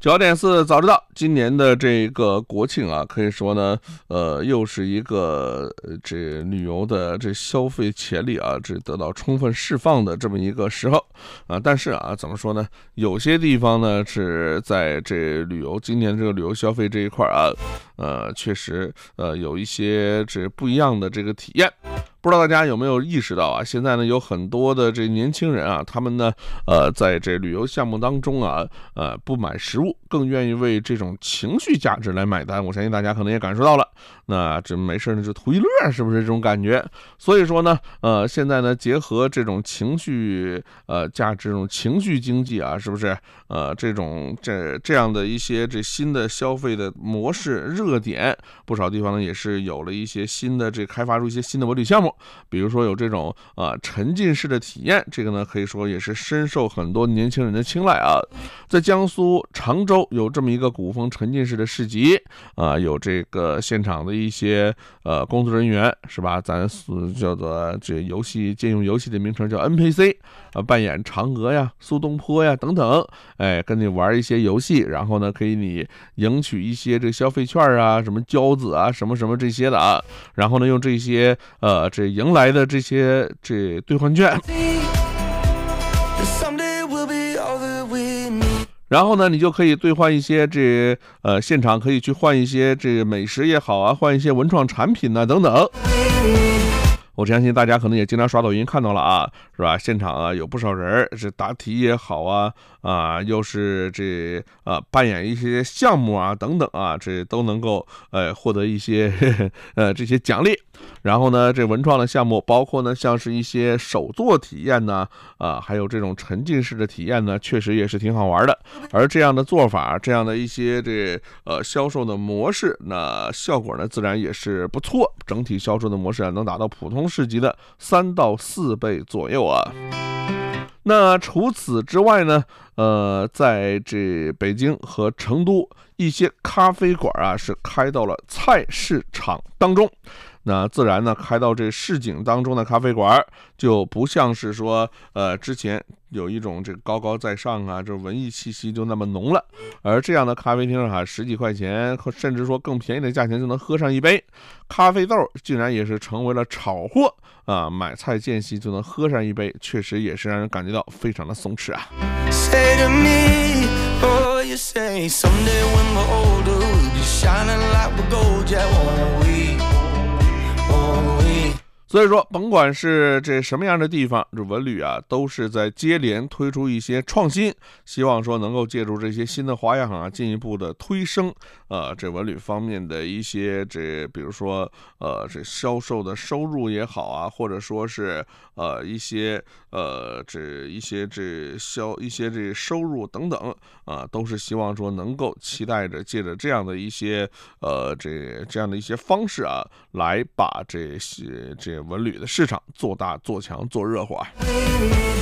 9点4早知道，今年的这个国庆啊，可以说呢，又是一个这旅游的这消费潜力啊，这得到充分释放的这么一个时候啊。但是啊，怎么说呢？有些地方呢是在这今年这个旅游消费这一块啊，确实有一些这不一样的这个体验。不知道大家有没有意识到啊？现在呢有很多的这年轻人啊，他们呢在这旅游项目当中啊，不买实物，更愿意为这种情绪价值来买单。我相信大家可能也感受到了，那这没事呢就图一乐，是不是这种感觉？所以说呢，现在呢结合这种情绪价值，这种情绪经济啊，是不是？这样的一些这新的消费的模式热点，不少地方呢也是有了一些新的开发出一些新的文旅项目。比如说有这种沉浸式的体验，这个呢可以说也是深受很多年轻人的青睐啊。在江苏常州有这么一个古风沉浸式的市集啊，有这个现场的一些工作人员是吧？咱叫做这游戏借用游戏的名称叫 NPC 扮演嫦娥呀、苏东坡呀等等，跟你玩一些游戏，然后呢可以你赢取一些这消费券啊、什么交子啊、什么什么这些的啊，然后呢用这些这赢来的这些兑换券，然后呢你就可以兑换一些现场可以去换一些美食也好啊，换一些文创产品啊等等。我相信大家可能也经常刷抖音看到了啊，是吧？现场啊有不少人是答题也好啊，又是扮演一些项目啊等等啊，这都能够获得一些这些奖励。然后呢，这文创的项目包括呢像是一些手作体验呢，还有这种沉浸式的体验呢，确实也是挺好玩的。而这样的做法，这样的一些销售的模式，那效果呢自然也是不错，整体销售的模式能达到普通市集的3到4倍左右啊。那除此之外呢，在北京和成都一些咖啡馆啊是开到了菜市场当中。那自然呢，开到市井当中的咖啡馆，就不像是说，之前有一种高高在上啊，这文艺气息就那么浓了。而这样的咖啡厅啊，10几块钱，甚至说更便宜的价钱就能喝上一杯咖啡豆，竟然也是成为了炒货啊！买菜间隙就能喝上一杯，确实也是让人感觉到非常的松弛啊。所以说，甭管是什么样的地方，这文旅啊，都是在接连推出一些创新，希望说能够借助这些新的花样啊，进一步的推升这文旅方面的一些比如说销售的收入也好啊，或者说是一些收入等等啊，都是希望说能够期待着借着这样的一些这样的一些方式啊，来把这文旅的市场做大、做强、做热化。